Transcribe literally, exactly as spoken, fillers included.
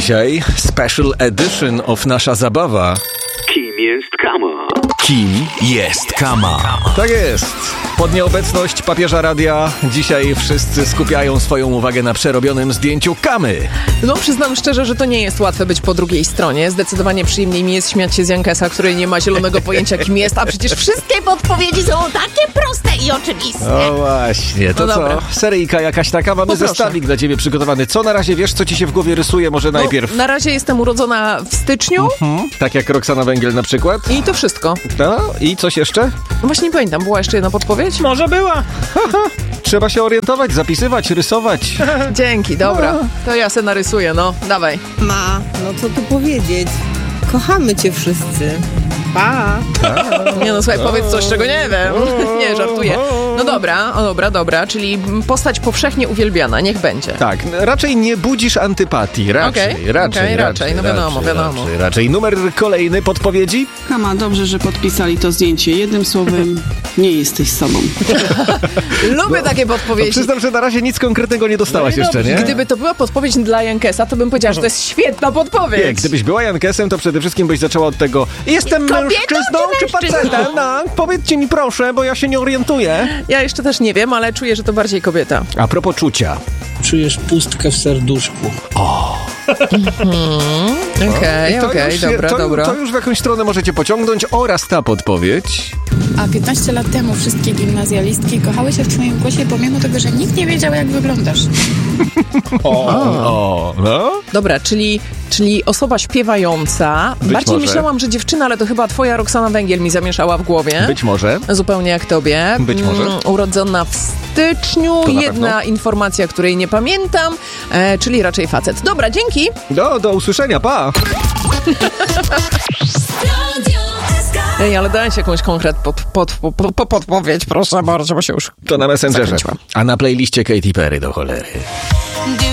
dzisiaj special edition of Nasza Zabawa. Kim jest Kama? Kim jest Kama? Tak jest. Pod nieobecność papieża radia dzisiaj wszyscy skupiają swoją uwagę na przerobionym zdjęciu Kamy. No przyznam szczerze, że to nie jest łatwe być po drugiej stronie. Zdecydowanie przyjemniej mi jest śmiać się z Jankesa, który nie ma zielonego pojęcia kim jest, a przecież wszystkie podpowiedzi są takie proste i oczywiste. O właśnie, to No co? dobra. Seryjka jakaś taka? Mamy Poproszę. zestawik dla ciebie przygotowany. Co na razie wiesz, co ci się w głowie rysuje? Może najpierw... No, na razie jestem urodzona w styczniu Hmm? Tak jak Roxana Węgiel na przykład? i to wszystko. No i coś jeszcze? No właśnie nie pamiętam, była jeszcze jedna podpowiedź? Może była. Trzeba się orientować, zapisywać, rysować. Dzięki, dobra. To ja se narysuję, no. Dawaj. Ma, no co tu powiedzieć? Kochamy cię wszyscy. Pa! Nie no, słuchaj, powiedz coś, czego nie wiem. Nie, żartuję. No dobra, o dobra, dobra, czyli postać powszechnie uwielbiana, niech będzie. Tak, raczej nie budzisz antypatii, raczej, Okej, raczej, okej, raczej, no wiadomo, raczej, wiadomo. Raczej, raczej. Numer kolejny podpowiedzi? Kama, dobrze, że podpisali to zdjęcie. Jednym słowem, nie jesteś sobą. Lubię takie No, podpowiedzi. przyznam, że na razie nic konkretnego nie dostałaś No i jeszcze, dobrze. nie? Gdyby to była podpowiedź dla Jankesa, to bym powiedziała, że to jest świetna podpowiedź. Nie, gdybyś była Jankesem, to przede wszystkim byś zaczęła od tego: jestem Kobietą mężczyzną czy czy mężczyzną? facetem? No, powiedzcie mi proszę, bo ja się nie orientuję. Ja jeszcze też nie wiem, ale czuję, że to bardziej kobieta. A propos czucia. Czujesz pustkę w serduszku. Okej, To okej, już, dobra, to, dobra. to już w jakąś stronę możecie pociągnąć. Oraz ta podpowiedź. A piętnaście lat temu wszystkie gimnazjalistki kochały się w twoim głosie, pomimo tego, że nikt nie wiedział, jak wyglądasz. O, no? Dobra, czyli, czyli osoba śpiewająca. Być Bardziej może. myślałam, że dziewczyna, ale to chyba twoja Roxana Węgiel mi zamieszała w głowie. Być może. Zupełnie jak tobie. Być może. Mm, urodzona w styczniu. To na Jedna pewno. informacja, której nie pamiętam, e, czyli raczej facet. Dobra, dzięki. Do, do usłyszenia, pa! Ej, ale dajcie jakąś konkret pod, pod, pod, pod, podpowiedź, proszę bardzo, bo się już To na Messengerze. zakręciłam. A na playliście Katy Perry do cholery.